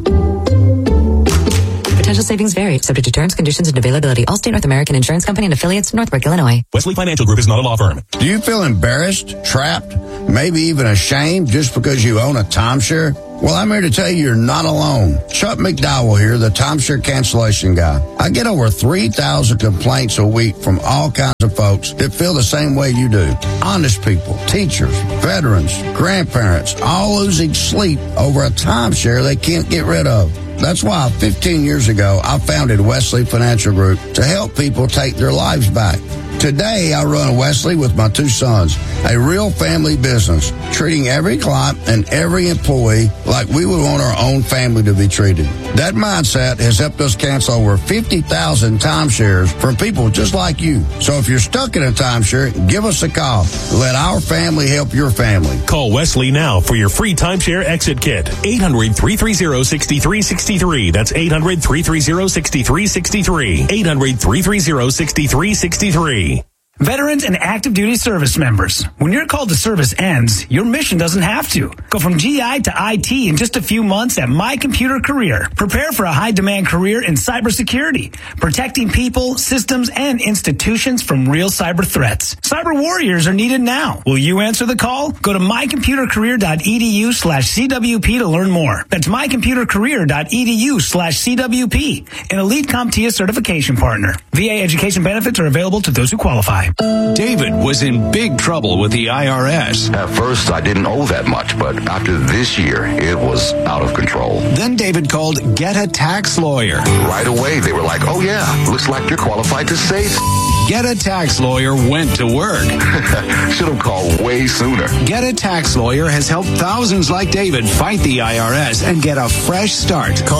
Potential savings vary, subject to terms, conditions, and availability. Allstate North American Insurance Company and affiliates, Northbrook, Illinois. Wesley Financial Group is not a law firm. Do you feel embarrassed, trapped, maybe even ashamed just because you own a timeshare? Well, I'm here to tell you you're not alone. Chuck McDowell here, the timeshare cancellation guy. I get over 3,000 complaints a week from all kinds of folks that feel the same way you do. Honest people, teachers, veterans, grandparents, all losing sleep over a timeshare they can't get rid of. That's why 15 years ago, I founded Wesley Financial Group to help people take their lives back. Today, I run Wesley with my 2 sons, a real family business, treating every client and every employee like we would want our own family to be treated. That mindset has helped us cancel over 50,000 timeshares from people just like you. So if you're stuck in a timeshare, give us a call. Let our family help your family. Call Wesley now for your free timeshare exit kit. 800-330-6363. That's 800-330-6363. 800-330-6363. Veterans and active duty service members, when your call to service ends, your mission doesn't have to. Go from GI to IT in just a few months at My Computer Career. Prepare for a high-demand career in cybersecurity, protecting people, systems, and institutions from real cyber threats. Cyber warriors are needed now. Will you answer the call? Go to mycomputercareer.edu/CWP to learn more. That's mycomputercareer.edu/CWP, an Elite CompTIA certification partner. VA education benefits are available to those who qualify. David was in big trouble with the IRS. At first, I didn't owe that much, but after this year, it was out of control. Then David called Get a Tax Lawyer. Right away, they were like, oh yeah, looks like you're qualified to save. Get a Tax Lawyer went to work. Should have called way sooner. Get a Tax Lawyer has helped thousands like David fight the IRS and get a fresh start. Call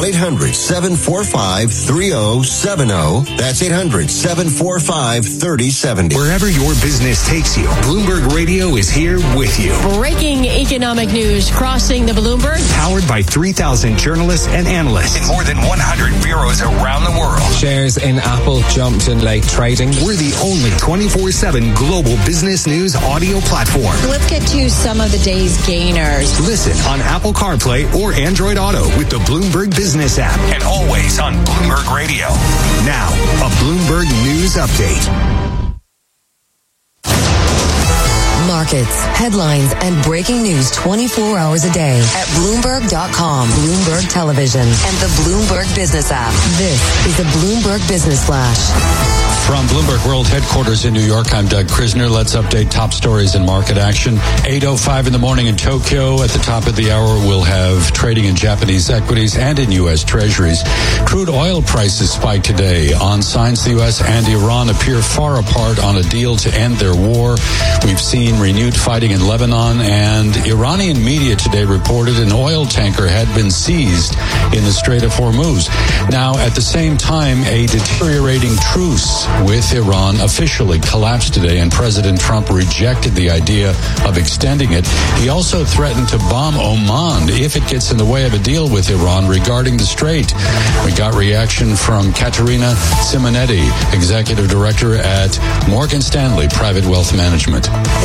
800-745-3070. That's 800-745-3070. Wherever your business takes you, Bloomberg Radio is here with you. Breaking economic news crossing the Bloomberg. Powered by 3,000 journalists and analysts in more than 100 bureaus around the world. Shares in Apple jumped in late trading. We're the only 24/7 global business news audio platform. Let's get to some of the day's gainers. Listen on Apple CarPlay or Android Auto with the Bloomberg Business app and always on Bloomberg Radio. Now, a Bloomberg News Update. Markets, headlines, and breaking news 24 hours a day at Bloomberg.com, Bloomberg Television, and the Bloomberg Business app. This is the Bloomberg Business Flash. From Bloomberg World Headquarters in New York, I'm Doug Krisner. Let's update top stories in market action. 8:05 in the morning in Tokyo. At the top of the hour, we'll have trading in Japanese equities and in U.S. Treasuries. Crude oil prices spiked today on signs the U.S. and Iran appear far apart on a deal to end their war. We've seen renewed fighting in Lebanon, and Iranian media today reported an oil tanker had been seized in the Strait of Hormuz. Now, at the same time, a deteriorating truce with Iran officially collapsed today, and President Trump rejected the idea of extending it. He also threatened to bomb Oman if it gets in the way of a deal with Iran regarding the strait. We got reaction from Caterina Simonetti, Executive Director at Morgan Stanley Private Wealth Management. At some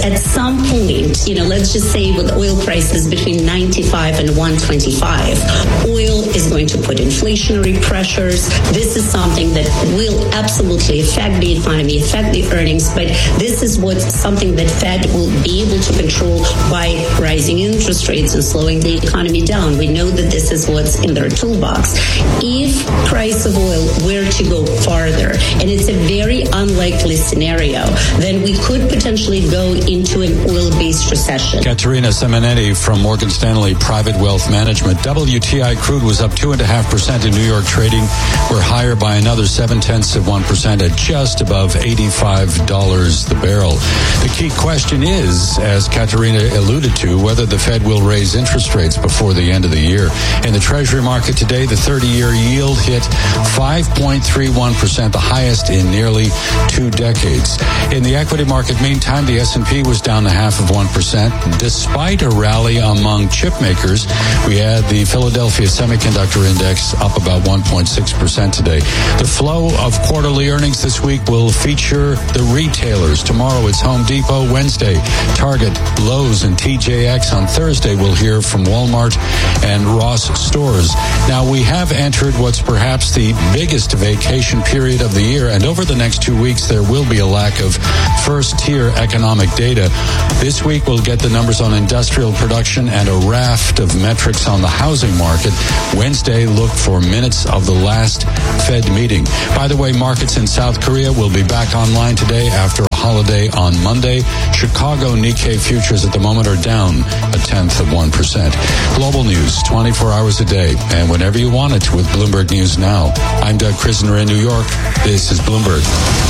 some point, let's just say with oil prices between 95 and 125, oil is going to put inflationary pressures. This is something that will absolutely affect the economy, affect the earnings, but this is something that Fed will be able to control by rising interest rates and slowing the economy down. We know that this is what's in their toolbox. If price of oil were to go farther, and it's a very unlikely scenario, then we could potentially go into an oil-based recession. Katerina Simonetti from Morgan Stanley Private Wealth Management. WTI crude was up 2.5% in New York trading. We're higher by another 0.7% at just above $85 the barrel. The key question is, as Katerina alluded to, whether the Fed will raise interest rates before the end of the year. In the Treasury market today, the 30-year yield hit 5.31%, the highest in nearly 2 decades. In the equity market, meantime, the S&P was down 0.5%. Despite a rally among chip makers, we had the Philadelphia Semiconductor Index up about 1.6% today. The flow of quarterly earnings this week will feature the retailers. Tomorrow it's Home Depot. Wednesday, Target, Lowe's, and TJX. On Thursday, we'll hear from Walmart and Ross Stores. Now, we have entered what's perhaps the biggest vacation period of the year, and over the next 2 weeks, there will be a lack of first-tier economic data. This week, we'll get the numbers on industrial production and a raft of metrics on the housing market. Wednesday, look for minutes of the last Fed meeting. By the way, markets in South Korea will be back online today after a holiday on Monday. Chicago Nikkei futures at the moment are down 0.1%. Global news 24 hours a day and whenever you want it with Bloomberg News Now. I'm Doug Krisner in New York. This is Bloomberg.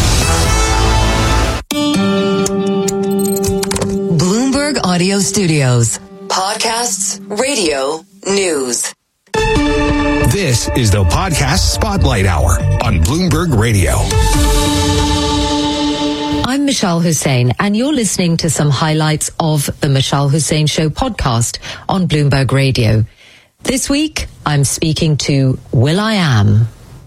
Bloomberg Audio Studios. Podcasts, radio, news. This is the Podcast Spotlight Hour on Bloomberg Radio. I'm Michelle Hussein, and you're listening to some highlights of the Michelle Hussein Show podcast on Bloomberg Radio. This week, I'm speaking to will.i.am.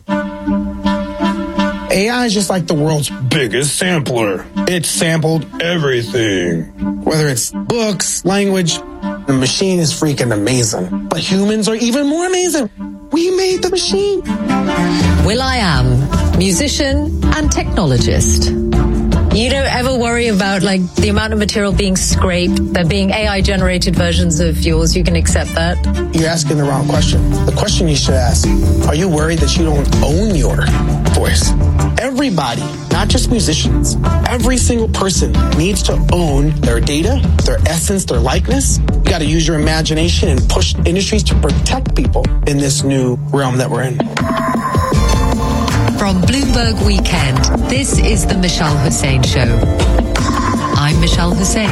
AI is just like the world's biggest sampler. It sampled everything. Whether it's books, language, the machine is freaking amazing. But humans are even more amazing. We made the machine. will.i.am, musician and technologist. You don't ever worry about the amount of material being scraped, there being AI-generated versions of yours. You can accept that. You're asking the wrong question. The question you should ask, are you worried that you don't own your voice? Everybody, not just musicians, every single person needs to own their data, their essence, their likeness. You got to use your imagination and push industries to protect people in this new realm that we're in. From Bloomberg Weekend, this is the Michelle Hussein Show. I'm Michelle Hussein.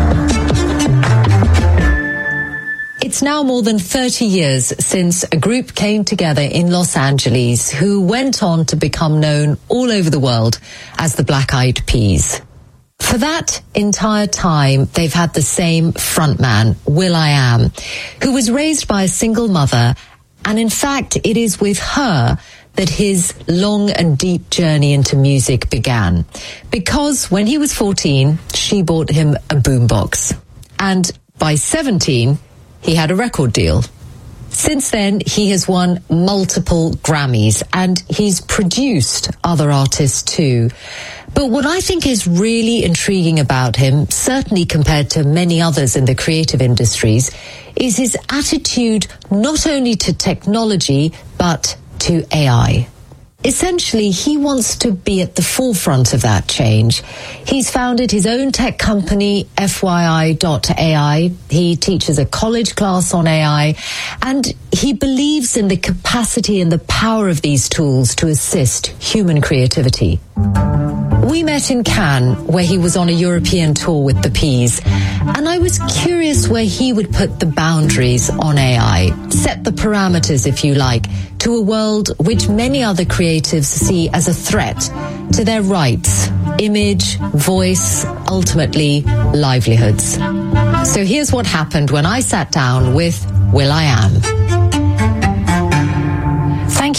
It's now more than 30 years since a group came together in Los Angeles who went on to become known all over the world as the Black Eyed Peas. For that entire time, they've had the same frontman, will.i.am, who was raised by a single mother, and in fact, it is with her that his long and deep journey into music began. Because when he was 14, she bought him a boombox. And by 17, he had a record deal. Since then, he has won multiple Grammys and he's produced other artists too. But what I think is really intriguing about him, certainly compared to many others in the creative industries, is his attitude not only to technology, but to AI. Essentially, he wants to be at the forefront of that change. He's founded his own tech company, FYI.ai. He teaches a college class on AI, and he believes in the capacity and the power of these tools to assist human creativity. We met in Cannes, where he was on a European tour with the Peas, and I was curious where he would put the boundaries on AI, set the parameters, if you like, to a world which many other creatives see as a threat to their rights, image, voice, ultimately livelihoods. So here's what happened when I sat down with will.i.am. Thank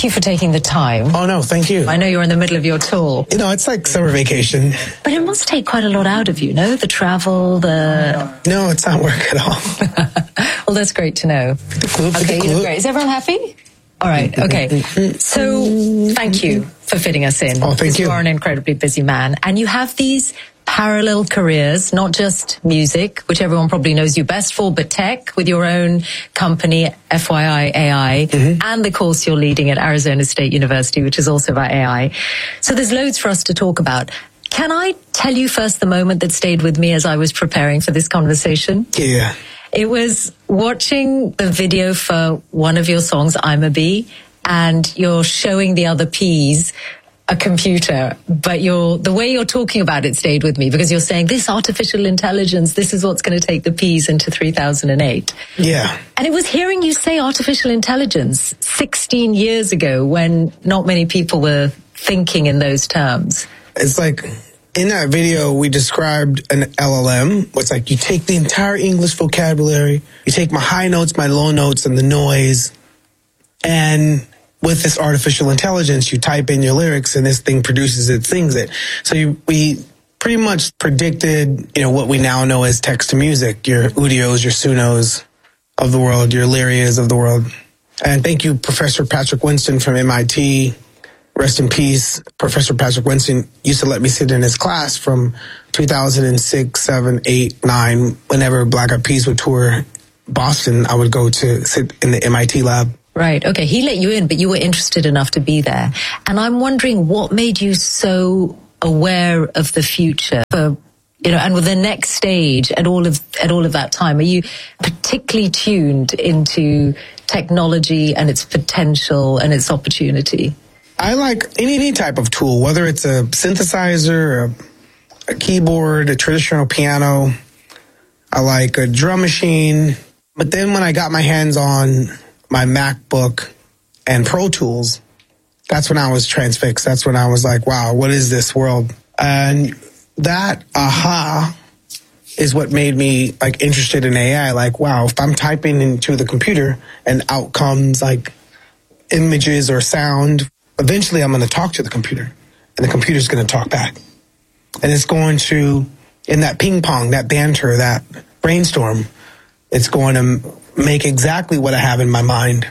Thank you for taking the time. Oh, no, thank you. I know you're in the middle of your tour. You know, it's like summer vacation. But it must take quite a lot out of you, no? The travel, the... No, it's not work at all. Well, that's great to know. Okay, you look great. Is everyone happy? All right, okay. So, thank you for fitting us in. Oh, thank you. You are an incredibly busy man. And you have these parallel careers, not just music, which everyone probably knows you best for, but tech with your own company, FYI AI, and the course you're leading at Arizona State University, which is also about AI. So there's loads for us to talk about. Can I tell you first the moment that stayed with me as I was preparing for this conversation? Yeah. It was watching the video for one of your songs, I'm a Bee, and you're showing the other Ps a computer, but the way you're talking about it stayed with me because you're saying this artificial intelligence, this is what's going to take the Ps into 3008. Yeah. And it was hearing you say artificial intelligence 16 years ago when not many people were thinking in those terms. It's like, in that video, we described an LLM. It's like you take the entire English vocabulary, you take my high notes, my low notes, and the noise, and with this artificial intelligence, you type in your lyrics, and this thing produces it, sings it. So we pretty much predicted, what we now know as text-to-music, your Udios, your Sunos of the world, your Lyrias of the world. And thank you, Professor Patrick Winston from MIT. Rest in peace. Professor Patrick Winston used to let me sit in his class from 2006, 7, 8, 9. Whenever Black Eyed Peas would tour Boston, I would go to sit in the MIT lab. Right. Okay. He let you in, but you were interested enough to be there. And I'm wondering what made you so aware of the future for, and with the next stage at all of that time. Are you particularly tuned into technology and its potential and its opportunity? I like any type of tool, whether it's a synthesizer, a keyboard, a traditional piano. I like a drum machine. But then when I got my hands on my MacBook and Pro Tools, that's when I was transfixed. That's when I was like, wow, what is this world? And that aha is what made me interested in AI. Like, wow, if I'm typing into the computer and out comes images or sound, eventually I'm going to talk to the computer and the computer's going to talk back. And it's going to, in that ping pong, that banter, that brainstorm, it's going to make exactly what I have in my mind.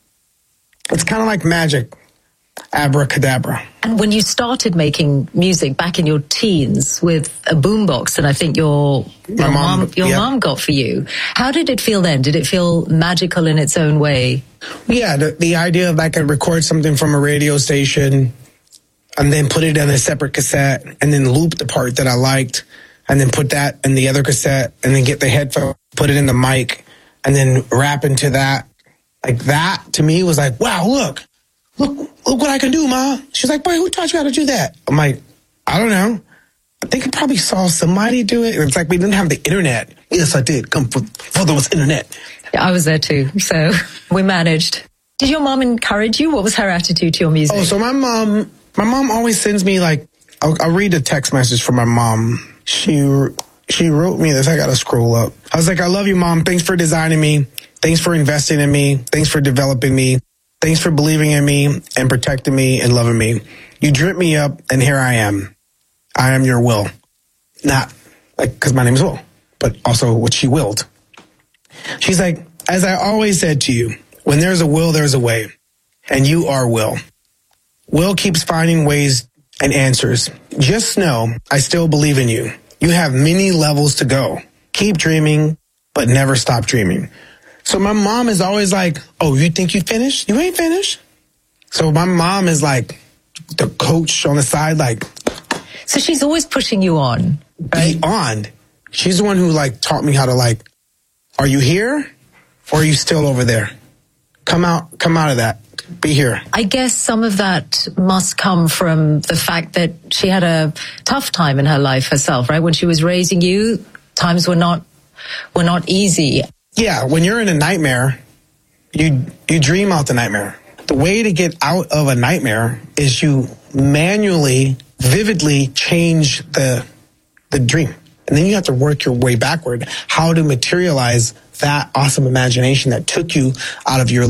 It's kind of like magic, abracadabra. And when you started making music back in your teens with a boombox that I think your mom got for you, how did it feel then? Did it feel magical in its own way? Yeah, the idea of I could record something from a radio station and then put it on a separate cassette and then loop the part that I liked and then put that in the other cassette and then get the headphone, put it in the mic and then rap into that. That to me was like, wow, look what I can do, Ma. She's like, boy, who taught you how to do that? I'm like, I don't know. I think I probably saw somebody do it. It's like we didn't have the internet. Yes, I did. Before there was internet. Yeah, I was there too, so we managed. Did your mom encourage you? What was her attitude to your music? Oh, so my mom always sends me I'll read a text message from my mom. She wrote me this. I got to scroll up. I was like, I love you, Mom. Thanks for designing me. Thanks for investing in me. Thanks for developing me. Thanks for believing in me and protecting me and loving me. You drip me up and here I am. I am your will. Not because my name is Will, but also what she willed. She's like, as I always said to you, when there's a will, there's a way. And you are Will. Will keeps finding ways and answers. Just know I still believe in you. You have many levels to go. Keep dreaming, but never stop dreaming. So my mom is always like, oh, you think you finished? You ain't finished. So my mom is like the coach on the side, So she's always pushing you on, right? Beyond. She's the one who taught me how to are you here or are you still over there? Come out of that. Be here. I guess some of that must come from the fact that she had a tough time in her life herself, right? When she was raising you, times were not easy. Yeah, when you're in a nightmare, you dream out the nightmare. The way to get out of a nightmare is you manually, vividly change the dream. And then you have to work your way backward, how to materialize that awesome imagination that took you out of your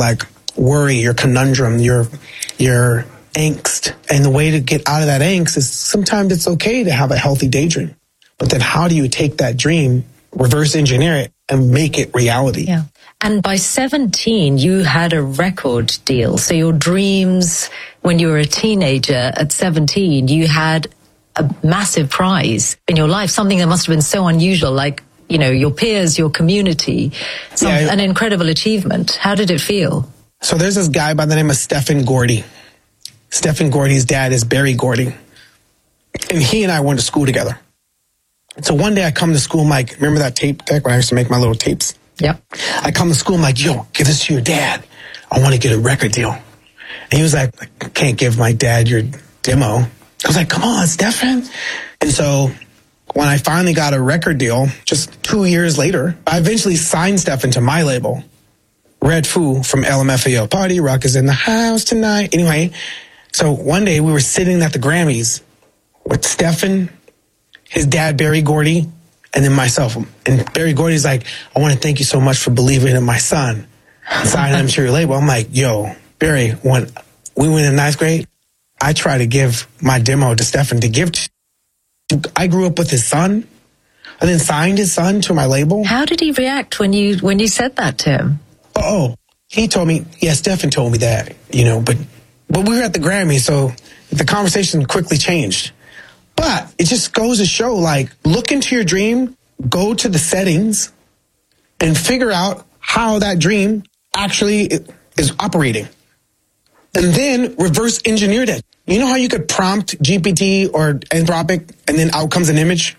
worry, your conundrum, your angst. And the way to get out of that angst is sometimes it's okay to have a healthy daydream. But then how do you take that dream, reverse engineer it, and make it reality? Yeah. And by 17, you had a record deal. So your dreams, when you were a teenager at 17, you had a massive prize in your life, something that must have been so unusual, like, you know, your peers, your community, an incredible achievement. How did it feel? So there's this guy by the name of Stephen Gordy. Stephen Gordy's dad is Berry Gordy. And he and I went to school together. So one day I come to school, Mike, remember that tape deck when I used to make my little tapes? Yep. I come to school, I'm like, yo, give this to your dad. I want to get a record deal. And he was like, I can't give my dad your demo. I was like, come on, Stephen. And so when I finally got a record deal, just 2 years later, I eventually signed Stephen to my label, Red Foo from LMFAO. Party Rock is in the house tonight. Anyway, so one day we were sitting at the Grammys with Stephen, his dad, Berry Gordy, and then myself. And Berry Gordy's like, I want to thank you so much for believing in my son. Signing him to your label. I'm like, yo, Berry, when we went in ninth grade, I tried to give my demo to Stephen to give to. I grew up with his son and then signed his son to my label. How did he react when you said that to him? Oh, he told me, yeah, Stephen told me that, you know, but we were at the Grammy, so the conversation quickly changed. But it just goes to show, like, look into your dream, go to the settings, and figure out how that dream actually is operating. And then reverse engineer that. You know how you could prompt GPT or Anthropic and then out comes an image?